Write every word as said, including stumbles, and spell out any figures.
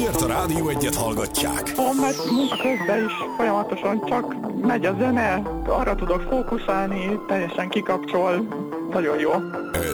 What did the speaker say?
Miért a Rádió Egyet hallgatják? Ó, mert munka közben is folyamatosan csak megy a zene, arra tudok fókuszálni, teljesen kikapcsol, nagyon jó.